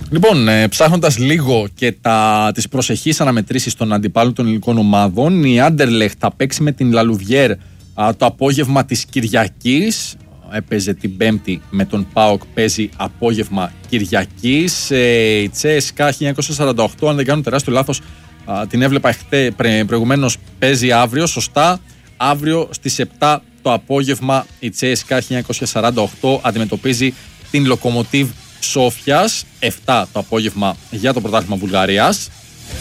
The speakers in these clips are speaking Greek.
Λοιπόν, ψάχνοντας λίγο και τις προσεχείς αναμετρήσεις των αντιπάλων των ελληνικών ομάδων, η Anderlecht θα παίξει με την Λαλουβιέρ το απόγευμα της Κυριακής. Έπαιζε την Πέμπτη με τον ΠΑΟΚ, παίζει απόγευμα Κυριακής. Η CSKA 1948, αν δεν κάνω τεράστιο λάθος, την έβλεπα προηγουμένως, παίζει αύριο, σωστά. Αύριο στις 7 το απόγευμα η CSKA 1948 αντιμετωπίζει την Λοκομοτίβ Σόφιας, 7 το απόγευμα για το πρωτάθλημα Βουλγαρίας.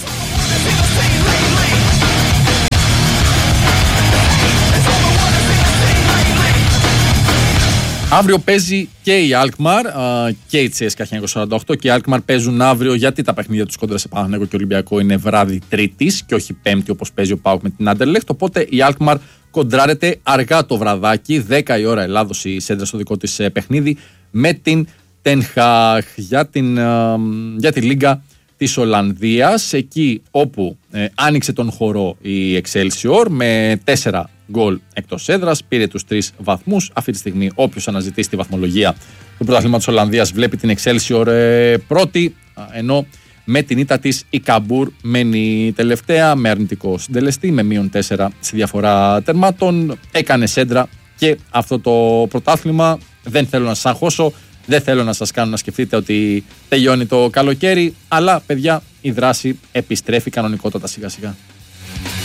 Αύριο παίζει και η Alkmaar και η CSKA 1948 και η Alkmaar παίζουν αύριο, γιατί τα παιχνίδια τους κόντρα σε Παναθηναϊκό και Ολυμπιακό είναι βράδυ Τρίτης και όχι Πέμπτη όπως παίζει ο ΠΑΟΚ με την Anderlecht. Οπότε η Alkmaar κοντράρεται αργά το βραδάκι, 10 η ώρα Ελλάδος η Σέντρα στο δικό της παιχνίδι, με την Ten Hag για τη Λίγκα της Ολλανδίας, εκεί όπου άνοιξε τον χορό η Excelsior με 4 γκολ εκτός έδρας, πήρε τους 3 βαθμούς. Αυτή τη στιγμή όποιος αναζητήσει τη βαθμολογία του πρωταθλήματος Ολλανδίας βλέπει την Excelsior πρώτη, ενώ με την ήττα της η Καμπούρ μένει τελευταία με αρνητικό συντελεστή, με -4 στη διαφορά τερμάτων. Έκανε σέντρα και αυτό το πρωτάθλημα. Δεν θέλω να σας αγχώσω, δεν θέλω να σας κάνω να σκεφτείτε ότι τελειώνει το καλοκαίρι, αλλά παιδιά η δράση επιστρέφει κανονικότατα σιγά σιγά.